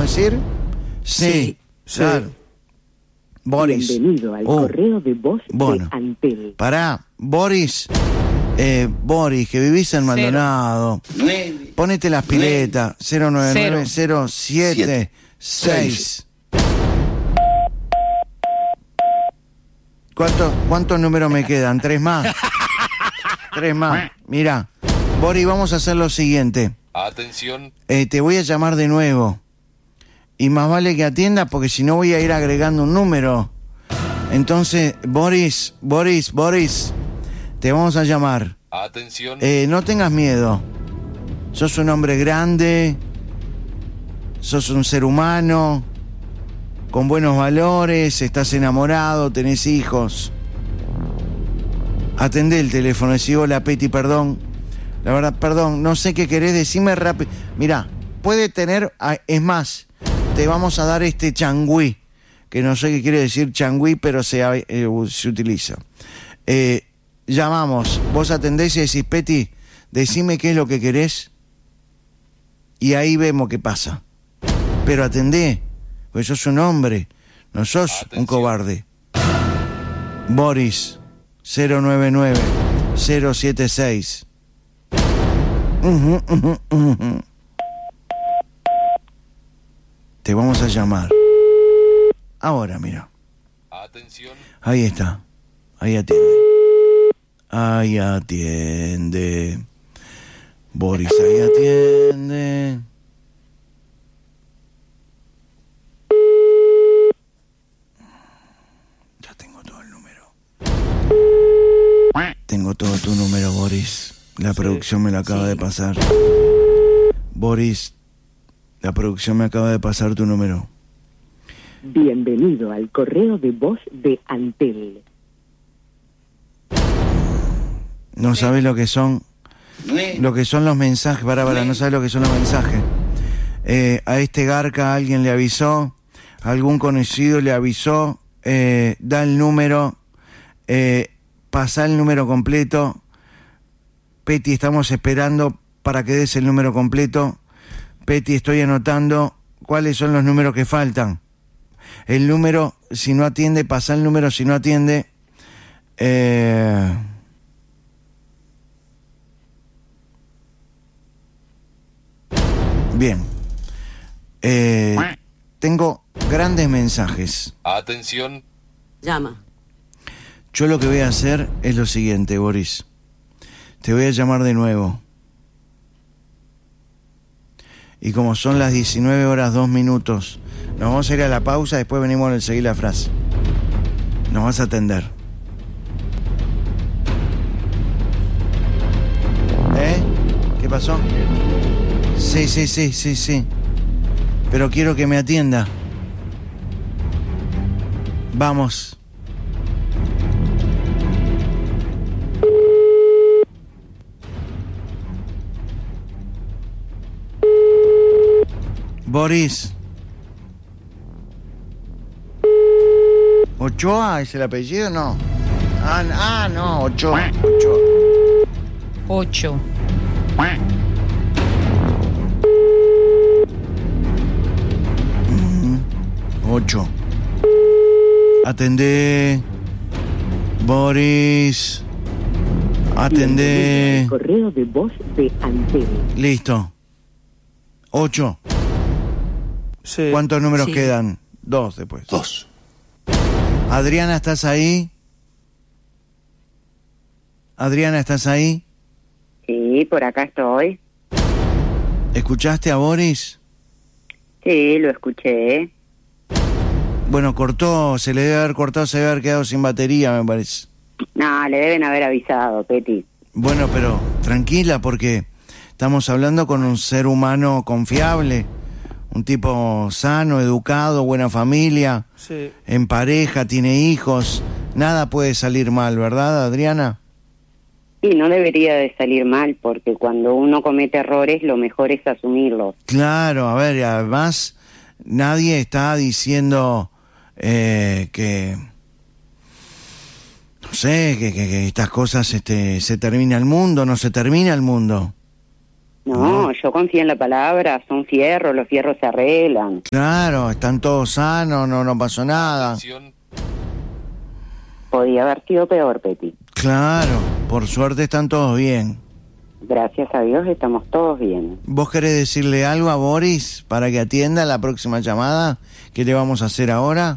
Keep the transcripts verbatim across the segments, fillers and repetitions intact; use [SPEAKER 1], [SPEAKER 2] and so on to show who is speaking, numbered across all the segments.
[SPEAKER 1] ¿Podemos decir? Sí,
[SPEAKER 2] Sí,
[SPEAKER 1] claro.
[SPEAKER 2] sí.
[SPEAKER 1] Boris.
[SPEAKER 3] Bienvenido al
[SPEAKER 1] Oh,
[SPEAKER 3] correo de voz
[SPEAKER 1] bueno.
[SPEAKER 3] de Antel.
[SPEAKER 1] Pará, Boris. Eh, Boris, que vivís en Maldonado.
[SPEAKER 4] Nueve.
[SPEAKER 1] Ponete las piletas. cero nueve nueve cero siete seis. ¿Cuántos cuántos números me quedan? ¿Tres más? Tres más. Mira, Boris, vamos a hacer lo siguiente.
[SPEAKER 5] Atención.
[SPEAKER 1] Eh, te voy a llamar de nuevo. Y más vale que atiendas porque si no voy a ir agregando un número. Entonces, Boris, Boris, Boris, te vamos a llamar.
[SPEAKER 5] Atención.
[SPEAKER 1] Eh, no tengas miedo. Sos un hombre grande. Sos un ser humano. Con buenos valores. Estás enamorado. Tenés hijos. Atendé el teléfono. Decí, hola, Peti, perdón. La verdad, perdón. No sé qué querés. Decime rápido. Mirá, puede tener... Es más, te vamos a dar este changüí. Que no sé qué quiere decir changüí, pero se, eh, se utiliza. Eh... Llamamos, vos atendés y decís, Peti, decime qué es lo que querés y ahí vemos qué pasa. Pero atendé, porque sos un hombre, no sos
[SPEAKER 5] Atención.
[SPEAKER 1] un cobarde. Boris, cero nueve nueve cero siete seis. Uh-huh, uh-huh, uh-huh. Te vamos a llamar. Ahora, mira.
[SPEAKER 5] Atención.
[SPEAKER 1] Ahí está, ahí atiende. Ahí atiende. Boris, ahí atiende. Ya tengo todo el número. Tengo todo tu número, Boris. La
[SPEAKER 2] Sí,
[SPEAKER 1] producción me lo acaba
[SPEAKER 2] sí.
[SPEAKER 1] de pasar. Boris, la producción me acaba de pasar tu número.
[SPEAKER 3] Bienvenido al correo de voz de Antel.
[SPEAKER 1] No sabes lo que son,
[SPEAKER 4] Nueve.
[SPEAKER 1] lo que son los mensajes. Para, para, no sabes lo que son los mensajes. Eh, a este garca alguien le avisó, algún conocido le avisó, eh, da el número, eh, pasa el número completo. Peti, estamos esperando para que des el número completo. Peti, estoy anotando cuáles son los números que faltan. El número, si no atiende, pasa el número, si no atiende. Eh... Bien. Eh, tengo grandes mensajes.
[SPEAKER 5] Atención.
[SPEAKER 6] Llama.
[SPEAKER 1] Yo lo que voy a hacer es lo siguiente, Boris. Te voy a llamar de nuevo. Y como son las diecinueve horas dos minutos, nos vamos a ir a la pausa, después venimos a seguir la frase. Nos vas a atender. ¿Eh? ¿Qué pasó? Sí, sí, sí, sí, sí. Pero quiero que me atienda. Vamos. Boris. ¿Ochoa es el apellido? No. Ah, ah no, Ochoa. Ochoa.
[SPEAKER 7] Ocho.
[SPEAKER 1] Ocho. Atendé. Boris. Atendé.
[SPEAKER 3] El correo de voz de Antel.
[SPEAKER 1] Listo. Ocho.
[SPEAKER 2] Sí.
[SPEAKER 1] ¿Cuántos números
[SPEAKER 7] Sí.
[SPEAKER 1] quedan? Dos después.
[SPEAKER 4] Dos.
[SPEAKER 1] Adriana, ¿estás ahí? Adriana, ¿estás ahí?
[SPEAKER 8] Sí, por acá estoy.
[SPEAKER 1] ¿Escuchaste a Boris?
[SPEAKER 8] Sí, lo escuché.
[SPEAKER 1] Bueno, cortó, se le debe haber cortado, se debe haber quedado sin batería, me parece.
[SPEAKER 8] No, le deben haber avisado, Peti.
[SPEAKER 1] Bueno, pero tranquila porque estamos hablando con un ser humano confiable, un tipo sano, educado, buena familia,
[SPEAKER 2] Sí.
[SPEAKER 1] en pareja, tiene hijos, nada puede salir mal, ¿verdad, Adriana?
[SPEAKER 8] Y no debería de salir mal, porque cuando uno comete errores, lo mejor es asumirlos.
[SPEAKER 1] Claro, a ver, y además nadie está diciendo eh, que, no sé, que, que, que estas cosas este, se termina el mundo, no se termina el mundo.
[SPEAKER 8] No,
[SPEAKER 1] No.
[SPEAKER 8] yo confío en la palabra, son fierros, los fierros se arreglan.
[SPEAKER 1] Claro, están todos sanos, no, no pasó nada.
[SPEAKER 5] Atención.
[SPEAKER 8] Podía haber sido peor, Peti.
[SPEAKER 1] Claro, por suerte están todos bien.
[SPEAKER 8] Gracias a Dios estamos todos bien.
[SPEAKER 1] ¿Vos querés decirle algo a Boris para que atienda la próxima llamada que le vamos a hacer ahora?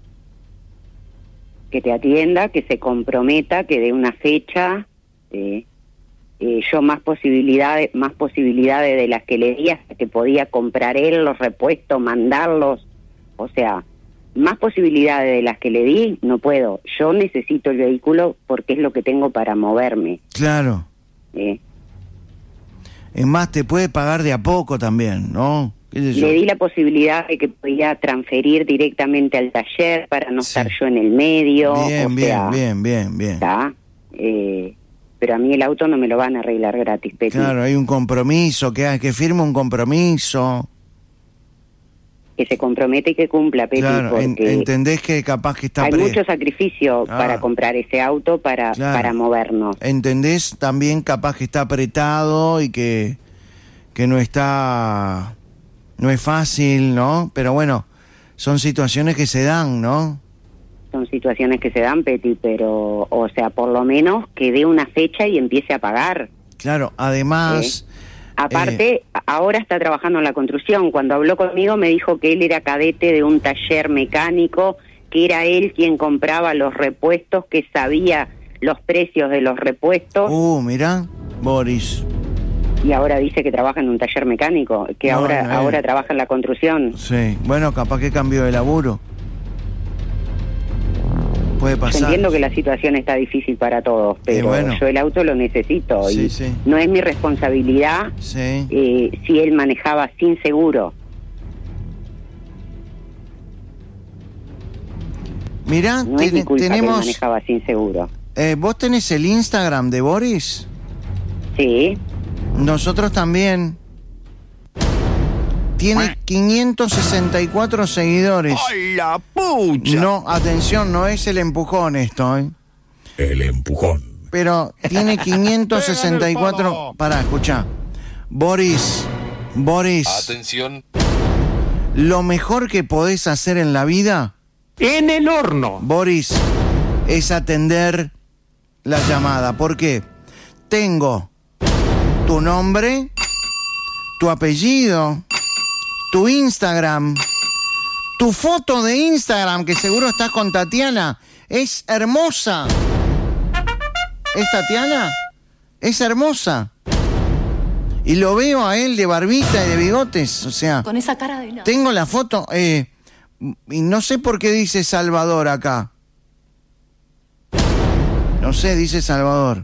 [SPEAKER 8] Que te atienda, que se comprometa, que dé una fecha. eh, eh, yo más posibilidades, más posibilidades de las que le di hasta que podía comprar él los repuestos, mandarlos. O sea, más posibilidades de las que le di no puedo. Yo necesito el vehículo porque es lo que tengo para moverme.
[SPEAKER 1] Claro.
[SPEAKER 8] eh.
[SPEAKER 1] Es más, te puede pagar de a poco también, ¿no? ¿Qué sé yo?
[SPEAKER 8] Le di la posibilidad de que podía transferir directamente al taller para no
[SPEAKER 1] Sí.
[SPEAKER 8] estar yo en el medio.
[SPEAKER 1] Bien,
[SPEAKER 8] o
[SPEAKER 1] bien,
[SPEAKER 8] sea,
[SPEAKER 1] bien, bien, bien.
[SPEAKER 8] ¿está? Eh, pero a mí el auto no me lo van a arreglar gratis, Peti.
[SPEAKER 1] Claro, hay un compromiso, que, que firme un compromiso.
[SPEAKER 8] Que se compromete y que cumpla, Peti,
[SPEAKER 1] Claro, en-
[SPEAKER 8] porque
[SPEAKER 1] entendés que capaz que está
[SPEAKER 8] hay
[SPEAKER 1] pre-
[SPEAKER 8] mucho sacrificio
[SPEAKER 1] Ah.
[SPEAKER 8] para comprar ese auto para,
[SPEAKER 1] Claro.
[SPEAKER 8] para movernos.
[SPEAKER 1] Entendés también capaz que está apretado y que, que no está, no es fácil, ¿no? Pero bueno, son situaciones que se dan, ¿no?
[SPEAKER 8] Son situaciones que se dan, Peti, pero, o sea, por lo menos que dé una fecha y empiece a pagar.
[SPEAKER 1] Claro, además,
[SPEAKER 8] Aparte,
[SPEAKER 1] Eh.
[SPEAKER 8] ahora está trabajando en la construcción. Cuando habló conmigo me dijo que él era cadete de un taller mecánico, que era él quien compraba los repuestos, que sabía los precios de los repuestos,
[SPEAKER 1] uh, mirá, Boris,
[SPEAKER 8] y ahora dice que trabaja en un taller mecánico, que
[SPEAKER 1] No,
[SPEAKER 8] ahora
[SPEAKER 1] no, eh.
[SPEAKER 8] ahora trabaja en la construcción.
[SPEAKER 1] sí, bueno, capaz que cambió de laburo. Puede
[SPEAKER 8] Yo
[SPEAKER 1] pasar.
[SPEAKER 8] entiendo que la situación está difícil para todos, pero
[SPEAKER 1] bueno.
[SPEAKER 8] yo el auto lo necesito
[SPEAKER 1] Sí,
[SPEAKER 8] y
[SPEAKER 1] sí.
[SPEAKER 8] no es mi responsabilidad
[SPEAKER 1] Sí,
[SPEAKER 8] eh, si él manejaba sin seguro.
[SPEAKER 1] mirá,
[SPEAKER 8] No es mi
[SPEAKER 1] ten-
[SPEAKER 8] culpa que él
[SPEAKER 1] tenemos,
[SPEAKER 8] manejaba sin seguro.
[SPEAKER 1] eh, ¿vos tenés el Instagram de Boris?
[SPEAKER 8] Sí.
[SPEAKER 1] Nosotros también. Tiene quinientos sesenta y cuatro seguidores.
[SPEAKER 2] ¡Ay, la pucha!
[SPEAKER 1] No, atención, no es el empujón esto, ¿eh?
[SPEAKER 4] El empujón.
[SPEAKER 1] Pero tiene quinientos sesenta y cuatro... Pará, escuchá. Boris, Boris,
[SPEAKER 5] Atención.
[SPEAKER 1] lo mejor que podés hacer en la vida,
[SPEAKER 2] ¡En el horno!
[SPEAKER 1] Boris, es atender la llamada. ¿Por qué? Tengo tu nombre, tu apellido, tu Instagram, tu foto de Instagram, que seguro estás con Tatiana. Es hermosa. ¿Es Tatiana? Es hermosa. Y lo veo a él de barbita y de bigotes, o sea...
[SPEAKER 6] Con esa cara de no.
[SPEAKER 1] Tengo la foto, eh, y no sé por qué dice Salvador acá. No sé, dice Salvador.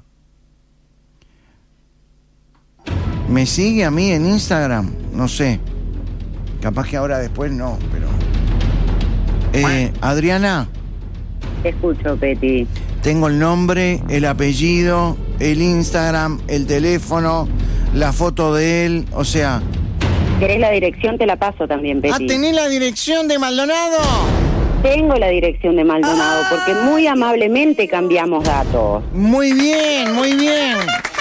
[SPEAKER 1] ¿Me sigue a mí en Instagram? No sé. Capaz que ahora después no, pero... Eh, Adriana,
[SPEAKER 8] Te escucho, Peti.
[SPEAKER 1] tengo el nombre, el apellido, el Instagram, el teléfono, la foto de él, o sea...
[SPEAKER 8] ¿Querés la dirección? Te la paso también,
[SPEAKER 1] Ah,
[SPEAKER 8] Peti.
[SPEAKER 1] ¿tenés la dirección de Maldonado?
[SPEAKER 8] Tengo la dirección de Maldonado, porque muy amablemente cambiamos datos.
[SPEAKER 1] Muy bien, muy bien.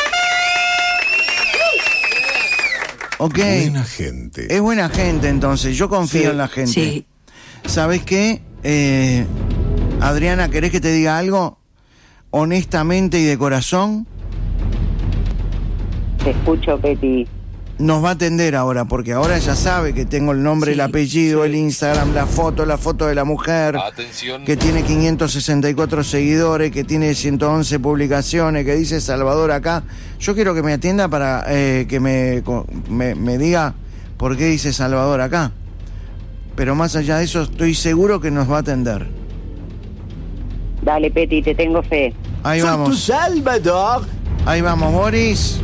[SPEAKER 1] Ok.
[SPEAKER 4] Buena gente.
[SPEAKER 1] Es buena gente, entonces. Yo confío
[SPEAKER 2] Sí,
[SPEAKER 1] en la gente.
[SPEAKER 6] sí.
[SPEAKER 1] ¿Sabes qué? Eh, Adriana, ¿querés que te diga algo? Honestamente y de corazón,
[SPEAKER 8] Te escucho, Peti.
[SPEAKER 1] nos va a atender ahora, porque ahora ya sabe que tengo el nombre,
[SPEAKER 6] Sí,
[SPEAKER 1] el apellido, el Instagram, la foto, la foto de la mujer,
[SPEAKER 5] Atención.
[SPEAKER 1] que tiene quinientos sesenta y cuatro seguidores, que tiene ciento once publicaciones, que dice Salvador acá. Yo quiero que me atienda para eh, que me, co- me, me diga por qué dice Salvador acá. Pero más allá de eso, estoy seguro que nos va a atender.
[SPEAKER 8] Dale, Peti, te tengo fe.
[SPEAKER 1] Ahí
[SPEAKER 2] ¡Soy tu
[SPEAKER 1] vamos,
[SPEAKER 2] Salvador!
[SPEAKER 1] ahí vamos, Boris.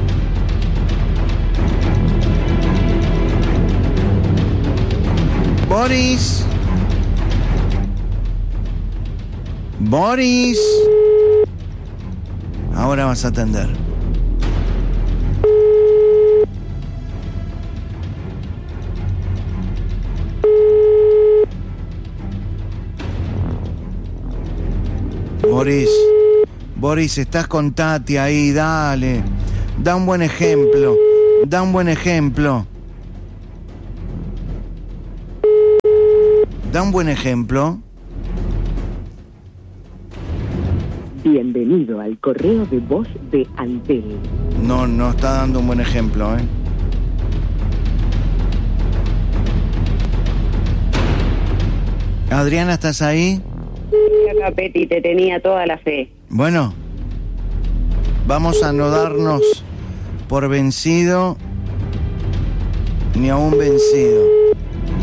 [SPEAKER 1] Boris. Boris. Ahora vas a atender. Boris. Boris, estás con Tati ahí, dale. Da un buen ejemplo. Da un buen ejemplo. Da un buen ejemplo.
[SPEAKER 3] Bienvenido al correo de voz de Antel.
[SPEAKER 1] No, no está dando un buen ejemplo, ¿eh? Adriana, ¿estás ahí?
[SPEAKER 8] Acá, Peti, te tenía toda la fe.
[SPEAKER 1] Bueno, vamos a no darnos por vencido ni a un vencido.